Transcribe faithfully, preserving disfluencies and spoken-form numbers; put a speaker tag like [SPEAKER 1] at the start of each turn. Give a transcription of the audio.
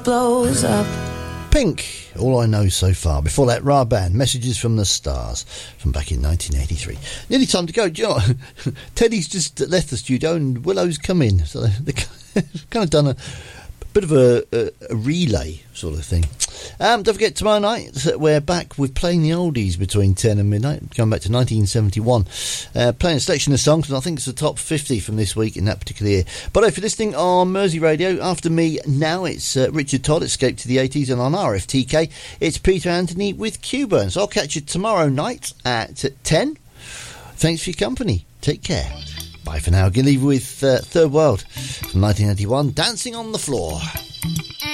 [SPEAKER 1] blows up.
[SPEAKER 2] Pink, All I Know So Far. Before that, Ra Band, Messages from the Stars, from back in nineteen eighty-three. Nearly time to go. Do you know what? Teddy's just left the studio and Willow's come in. So they've kind of done a bit of a, a, a relay sort of thing. Um, don't forget, tomorrow night we're back with Playing the Oldies between ten and midnight, going back to nineteen seventy-one. Uh, playing a selection of songs, and I think it's the top fifty from this week in that particular year. But if you're listening on Mersey Radio, after me now it's uh, Richard Todd, Escape to the eighties, and on R F T K it's Peter Anthony with Q-Burn. So I'll catch you tomorrow night at ten. Thanks for your company. Take care. Bye for now. I'm going to leave you with uh, Third World from nineteen eighty-one, Dancing on the Floor.